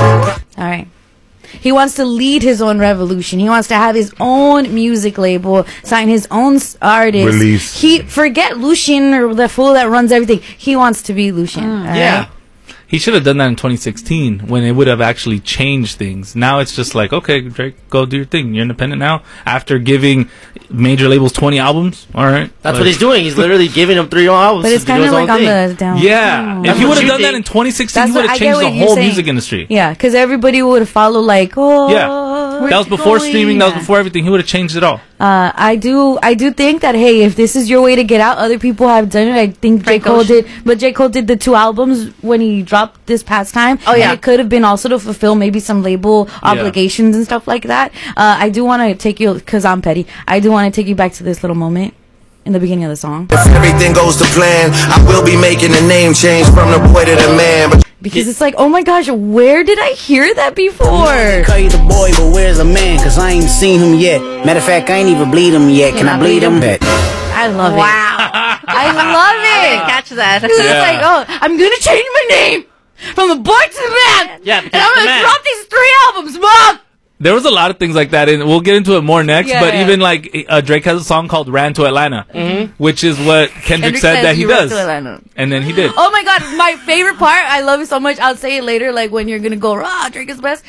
All right. He wants to lead his own revolution. He wants to have his own music label, sign his own artists. Release. He forget Lucian or the fool that runs everything. He wants to be Lucian. Yeah. He should have done that in 2016 when it would have actually changed things. Now it's just like, okay, Drake, go do your thing. You're independent now. After giving major labels 20 albums, all right. That's what he's doing. He's literally giving them 3 albums. But it's kind of like on the down. Yeah. If he would have done that in 2016, he would have changed the whole music industry. Yeah, because everybody would follow like, oh. Yeah. That was before streaming. That was before everything. He would have changed it all. I do think that, hey, if this is your way to get out, other people have done it. I think J. Cole did, but J. Cole did the 2 albums when he dropped this past time. Oh, yeah. And it could have been also to fulfill maybe some label obligations and stuff like that. I do want to take you, because I'm petty, I do want to take you back to this little moment in the beginning of the song. If everything goes to plan, I will be making a name change from the boy to the man. Because it's like, oh my gosh, where did I hear that before? Call you the boy, but where's the man? Cause I ain't seen him yet. Matter of fact, I ain't even bleed him yet. Can I bleed him? I love it. Wow. I love it. Catch that. It's like, oh, I'm going to change my name from the boy to the man. Yeah, and I'm going to drop these 3 albums, Mom. There was a lot of things like that, and we'll get into it more next. But even like Drake has a song called "Ran to Atlanta," which is what Kendrick said that he does, and then he did. Oh my God, my favorite part, I love it so much. I'll say it later, like when you're gonna go, Drake is best.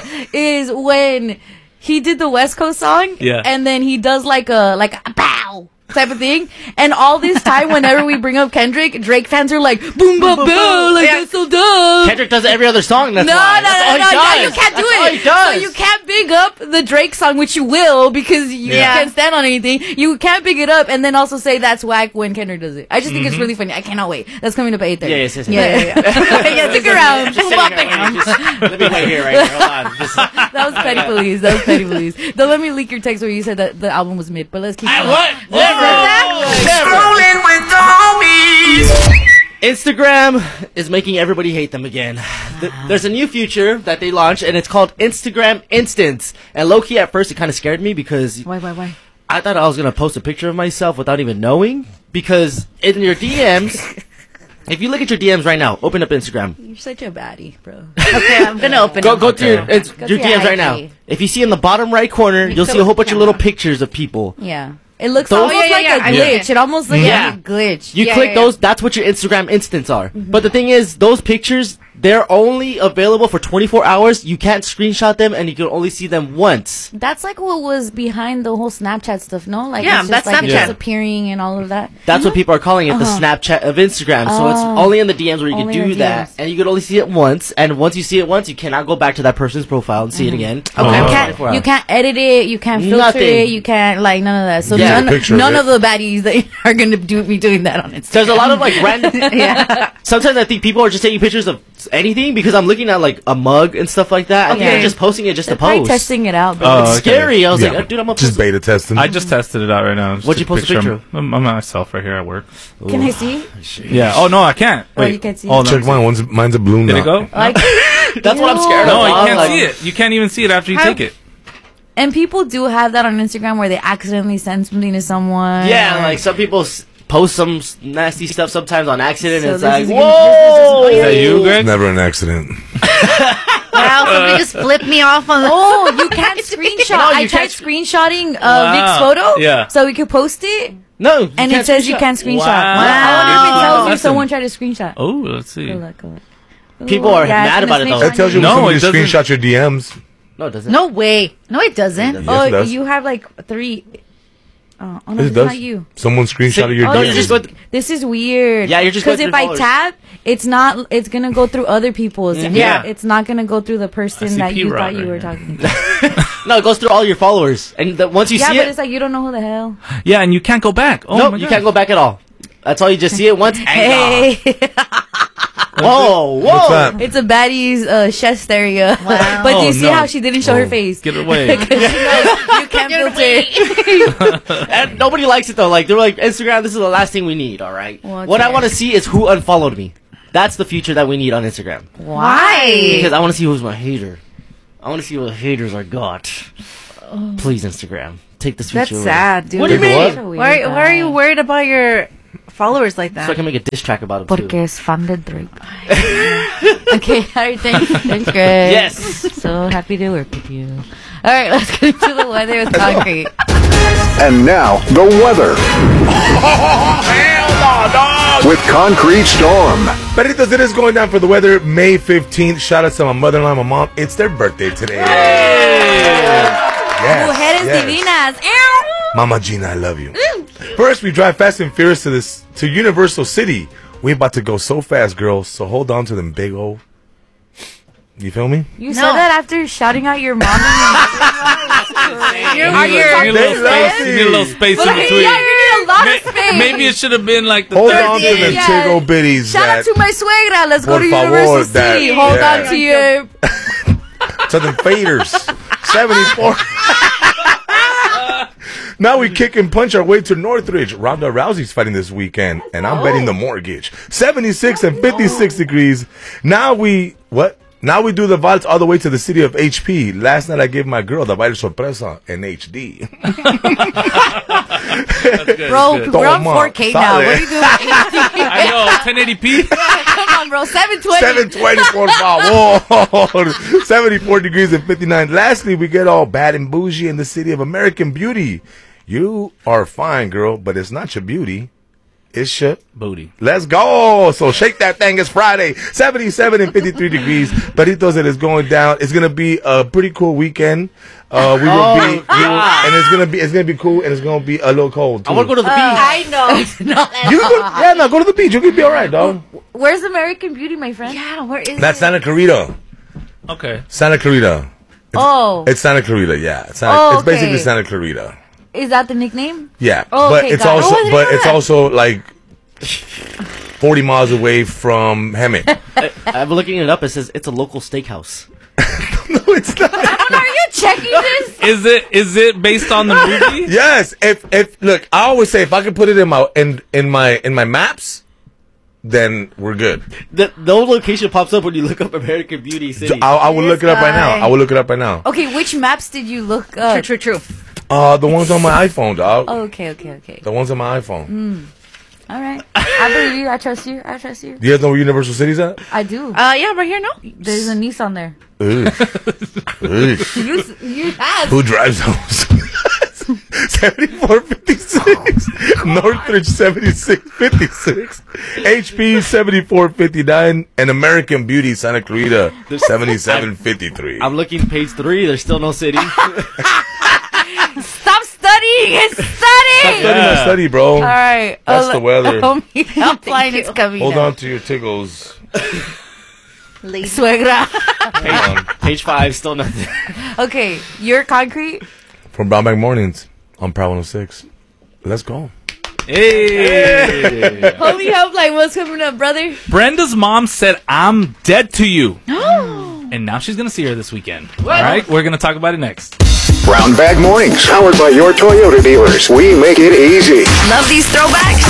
Is when he did the West Coast song, and then he does like a bow type of thing, and all this time whenever we bring up Kendrick, Drake fans are like boom ba ba, like that's so dumb. Kendrick does it every other song. That's no, you can't do it. So you can't big up the Drake song, which you will because you can't stand on anything. You can't big it up and then also say that's whack when Kendrick does it. I just think it's really funny. I cannot wait. That's coming up at 8:30. Yeah. Yeah, stick around. Let me wait here right here. Hold on. That was petty police. Don't let me leak your text where you said that the album was mid. But let's keep going. What? Never. Instagram is making everybody hate them again. There's a new feature that they launched, and it's called Instagram Instants. And low-key, at first, it kind of scared me because... Why? I thought I was going to post a picture of myself without even knowing. Because in your DMs... If you look at your DMs right now, open up Instagram. You're such a baddie, bro. Okay, I'm going to open it. Go to your DMs right now. If you see in the bottom right corner, you'll see a whole bunch of little pictures of people. Yeah. It looks almost like a glitch. It almost looks like a glitch. You click those, that's what your Instagram instants are. But the thing is, those pictures, they're only available for 24 hours. You can't screenshot them, and you can only see them once. That's like what was behind the whole Snapchat stuff, no? Like, yeah, it's just that's like Snapchat. Disappearing and all of that. That's what people are calling it, the Snapchat of Instagram. So it's only in the DMs where you can do that. And you can only see it once. And once you see it once, you cannot go back to that person's profile and see it again. Okay. You can't edit it. You can't filter it. You can't, like, none of that. So none of the baddies that are going to be doing that on Instagram. There's a lot of, like, random... Sometimes I think people are just taking pictures of anything because I'm looking at, like, a mug and stuff like that. I think they're just posting it just to post. Testing it out. It's scary. I was like, dude, I'm going to just beta testing. I just tested it out right now. What'd you post a picture of? I'm myself right here at work. Can I see? Yeah. Oh, no, I can't. Wait. You can't see. Oh, check mine. Mine's a balloon. Did it go? That's what I'm scared of. No, you can't see it. You can't even see it after you take it. And people do have that on Instagram where they accidentally send something to someone. Yeah, like some people post some nasty stuff sometimes on accident, and it's like, whoa! Is that you, Greg? Never an accident. Wow, somebody just flipped me off on the... Oh, you can't screenshot. I tried screenshotting Vic's photo so we could post it. No, and it says you can't screenshot. Wow. I wonder if it tells you someone tried to screenshot. Oh, let's see. Go look. People are mad about it, though. It tells you when somebody screenshot your DMs. No, it doesn't. No way. No, it doesn't. Yes, you have like 3... Oh, no, it it's not you. Someone screenshotted your DMs. This is weird. Yeah, you're just because if I tap, it's gonna go through other people's. Yeah, it's not gonna go through the person that you thought you were talking to. No, it goes through all your followers, and once you see it, yeah, but it's like you don't know who the hell. Yeah, and you can't go back. Oh, no, you can't go back at all. That's all. You just see it once. Hey. Whoa! It's a baddie's chest area. Wow. But do you see how she didn't show her face? Get away. You can't filter. And nobody likes it though. Like they're like, Instagram, this is the last thing we need. All right. Well, what I want to see is who unfollowed me. That's the future that we need on Instagram. Why? Because I want to see who's my hater. I want to see what haters are got. Please, Instagram, take this feature away. That's sad, dude. What do you mean? Why are you worried about your followers like that. So I can make a diss track about him Porque too. es fan de Drake. Okay, alright, thanks, Greg. Yes. So happy to work with you. Alright, let's get into the weather with Concrete. And now, the weather. With Concrete Storm. Perritos, it is going down for the weather May 15th. Shout out to my mother-in-law and my mom. It's their birthday today. Yes, Mujeres divinas. Mama Gina, I love you. First, we drive fast and furious to Universal City. We about to go so fast, girls. So hold on to them big old. You feel me? You said that after shouting out your mom. You need a little space in between. Yeah, you need a lot of space. Maybe it should have been like the Hold third on to them chico bitties. Shout out to my suegra. Let's go to Por favor, Universal City. Hold on to your... To them faders. 74. Now we kick and punch our way to Northridge. Ronda Rousey's fighting this weekend, and I'm betting the mortgage. 76 and 56 degrees. Now we do the vibes all the way to the city of HP. Last night I gave my girl the baile sorpresa in HD. Bro, we're on 4K now. What are you doing? I know, 1080p. Come on, bro. 720. 720, por favor. 74 degrees and 59. Lastly, we get all bad and bougie in the city of American Beauty. You are fine, girl, but it's not your beauty. It's your booty. Let's go. So shake that thing. It's Friday. 77 and 53 degrees. Perritos, it is going down. It's going to be a pretty cool weekend. And it's going to be cool, and it's going to be a little cold too. I want to go to the beach. I know. Go to the beach. You can be all right, dog. Where's American Beauty, my friend? Yeah, where is That's it? Santa Clarita. Okay. Santa Clarita. It's Santa Clarita, yeah. It's basically Santa Clarita. Is that the nickname? Yeah. Oh, but okay, it's got it. also it's also like 40 miles away from Hemet. I'm looking it up. It says it's a local steakhouse. No, it's not. Are you checking this? Is it based on the movie? Yes. If look, I always say if I can put it in my maps, then we're good. The location pops up when you look up American Beauty City. I will look it up right now. I will look it up right now. Okay, which maps did you look up? True. The ones on my iPhone, dog. Oh, okay. The ones on my iPhone. All right. I believe you. I trust you. Do you guys know where Universal City's at? I do. Yeah, right here, no? There's a Nissan there. Ugh. You have. Who drives those? 7456, Northridge 7656, HP 7459, and American Beauty Santa Clarita 7753. I'm looking page 3. There's still no city. Stop studying. It's studying. Stop study, bro. All right. That's the weather. Helpline is coming. Hold on to your tickles. Suegra. Hang on. Page 5, still nothing. Okay, you're Concrete. From Brown Bag Mornings on Proud 106. Let's go. Hey. Homie Helpline, what's coming up, brother? Brenda's mom said, "I'm dead to you." And now she's going to see her this weekend. All right, we're going to talk about it next. Brown Bag Mornings, powered by your Toyota dealers. We make it easy. Love these throwbacks?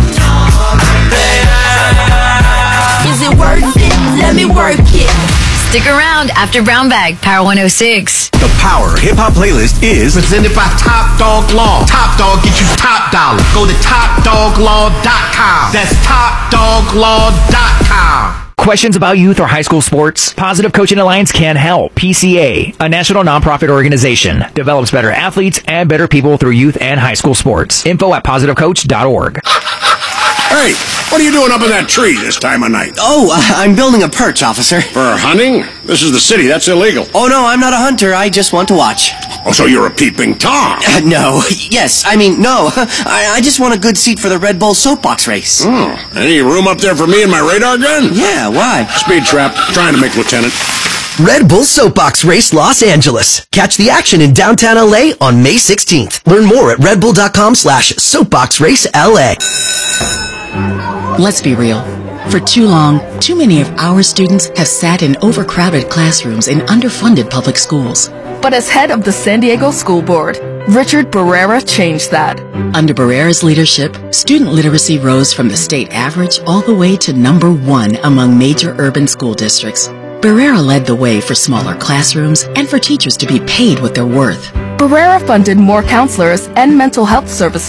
Is it worth it? Let me work it. Stick around after Brown Bag, Power 106. The Power Hip Hop Playlist is presented by Top Dog Law. Top Dog get you top dollar. Go to TopDogLaw.com. That's TopDogLaw.com. Questions about youth or high school sports? Positive Coaching Alliance can help. PCA, a national nonprofit organization, develops better athletes and better people through youth and high school sports. Info at positivecoach.org. Hey, what are you doing up in that tree this time of night? Oh, I'm building a perch, officer. For hunting? This is the city. That's illegal. Oh, no, I'm not a hunter. I just want to watch. Oh, so you're a peeping Tom? No. Yes, I mean, no. I just want a good seat for the Red Bull soapbox race. Oh, any room up there for me and my radar gun? Yeah, why? Speed trap. Trying to make lieutenant. Red Bull Soapbox Race Los Angeles. Catch the action in downtown LA on May 16th. Learn more at redbull.com/soapboxraceLA. Let's be real. For too long, too many of our students have sat in overcrowded classrooms in underfunded public schools. But as head of the San Diego School Board, Richard Barrera changed that. Under Barrera's leadership, student literacy rose from the state average all the way to #1 among major urban school districts. Barrera led the way for smaller classrooms and for teachers to be paid what they're worth. Barrera funded more counselors and mental health services.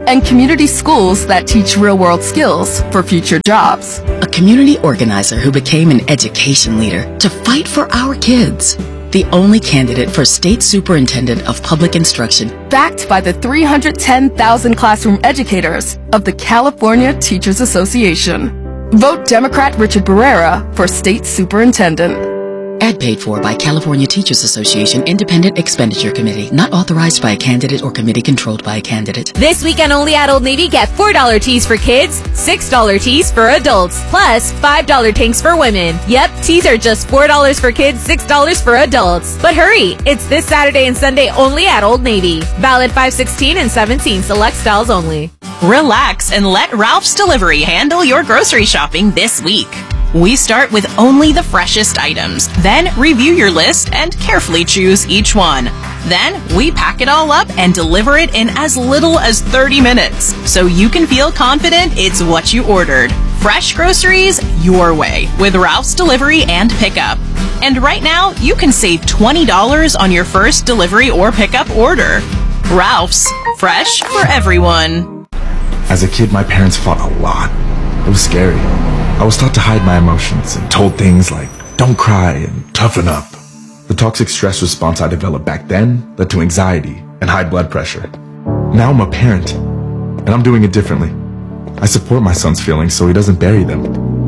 and community schools that teach real-world skills for future jobs. A community organizer who became an education leader to fight for our kids. The only candidate for State Superintendent of Public Instruction. Backed by the 310,000 classroom educators of the California Teachers Association. Vote Democrat Richard Barrera for State Superintendent. Ad paid for by California Teachers Association Independent Expenditure Committee. Not authorized by a candidate or committee controlled by a candidate. This weekend only at Old Navy, get $4 tees for kids, $6 tees for adults, plus $5 tanks for women. Yep, tees are just $4 for kids, $6 for adults. But hurry, it's this Saturday and Sunday only at Old Navy. Valid 5/16 and 17, select styles only. Relax and let Ralph's Delivery handle your grocery shopping this week. We start with only the freshest items, then review your list and carefully choose each one. Then we pack it all up and deliver it in as little as 30 minutes, so you can feel confident it's what you ordered. Fresh groceries your way with Ralph's Delivery and Pickup. And right now, you can save $20 on your first delivery or pickup order. Ralph's, fresh for everyone. As a kid, my parents fought a lot. It was scary. I was taught to hide my emotions and told things like, don't cry and toughen up. The toxic stress response I developed back then led to anxiety and high blood pressure. Now I'm a parent, and I'm doing it differently. I support my son's feelings so he doesn't bury them.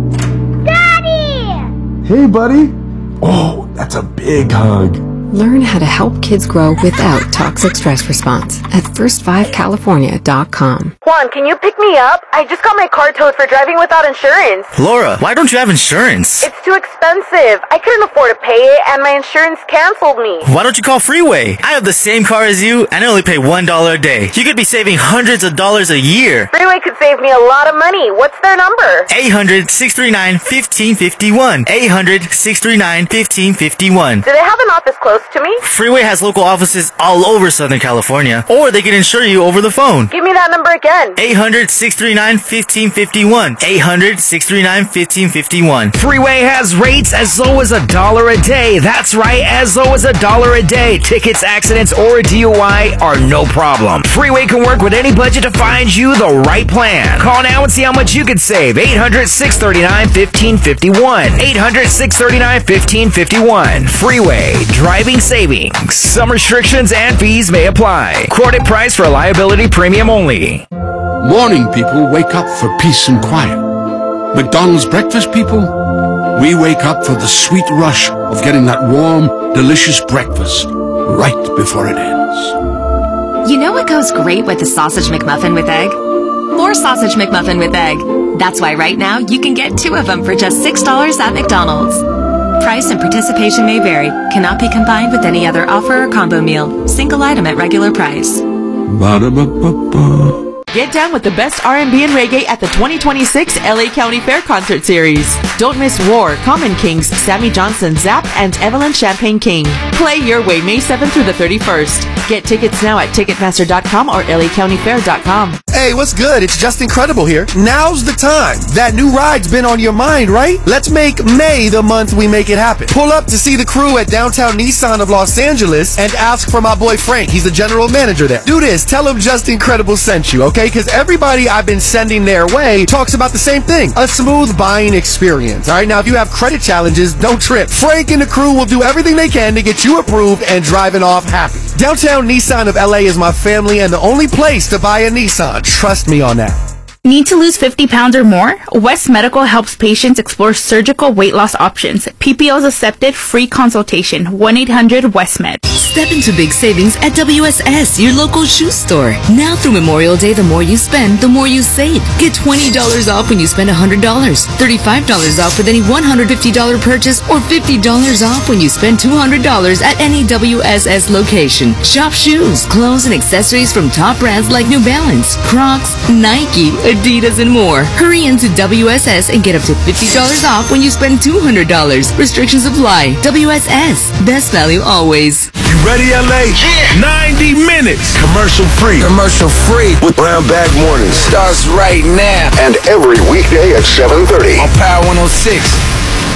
Daddy! Hey, buddy. Oh, that's a big hug. Learn how to help kids grow without toxic stress response at first5california.com. Juan, can you pick me up? I just got my car towed for driving without insurance. Laura, why don't you have insurance? It's too expensive. I couldn't afford to pay it, and my insurance canceled me. Why don't you call Freeway? I have the same car as you, and I only pay $1 a day. You could be saving hundreds of dollars a year. Freeway could save me a lot of money. What's their number? 800-639-1551. 800-639-1551. Do they have an office close to me? Freeway has local offices all over Southern California, or they can insure you over the phone. Give me that number again. 800-639-1551. 800-639-1551. Freeway has rates as low as $1 a day. That's right, as low as $1 a day. Tickets, accidents, or DUI are no problem. Freeway can work with any budget to find you the right plan. Call now and see how much you could save. 800-639-1551. 800-639-1551. Freeway. Driving savings. Some restrictions and fees may apply. Quoted price for liability premium only. Morning people wake up for peace and quiet. McDonald's breakfast people, we wake up for the sweet rush of getting that warm, delicious breakfast right before it ends. You know what goes great with the Sausage McMuffin with egg? More Sausage McMuffin with egg. That's why right now you can get 2 of them for just $6 at McDonald's. Price and participation may vary. Cannot be combined with any other offer or combo meal. Single item at regular price. Ba-da-ba-ba-ba. Get down with the best R&B and reggae at the 2026 LA County Fair Concert Series. Don't miss War, Common Kings, Sammy Johnson, Zapp, and Evelyn Champagne King. Play your way May 7th through the 31st. Get tickets now at Ticketmaster.com or LACountyFair.com. Hey, what's good? It's Just Incredible here. Now's the time. That new ride's been on your mind, right? Let's make May the month we make it happen. Pull up to see the crew at downtown Nissan of Los Angeles and ask for my boy Frank. He's the general manager there. Do this. Tell him Just Incredible sent you, okay? Because everybody I've been sending their way talks about the same thing. A smooth buying experience. All right, now if you have credit challenges, don't trip. Frank and the crew will do everything they can to get you approved and driving off happy. Downtown Nissan of LA is my family and the only place to buy a Nissan. Trust me on that. Need to lose 50 pounds or more? West Medical helps patients explore surgical weight loss options. PPO's accepted, free consultation. 1-800-WESTMED. Step into big savings at WSS, your local shoe store. Now through Memorial Day, the more you spend, the more you save. Get $20 off when you spend $100, $35 off with any $150 purchase, or $50 off when you spend $200 at any WSS location. Shop shoes, clothes, and accessories from top brands like New Balance, Crocs, Nike, Adidas, and more. Hurry into WSS and get up to $50 off when you spend $200. Restrictions apply. WSS, best value always. You ready, LA? Yeah. 90 minutes. Commercial free. Commercial free. With Brown Bag Mornings. Starts right now. And every weekday at 7:30. On Power 106.